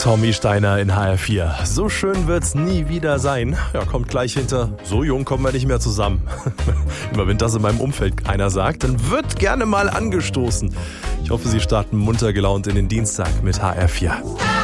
Tommy Steiner in HR4. So schön wird's nie wieder sein. Ja, kommt gleich hinter. So jung kommen wir nicht mehr zusammen. Immer wenn das in meinem Umfeld einer sagt, dann wird gerne mal angestoßen. Ich hoffe, Sie starten munter gelaunt in den Dienstag mit HR4.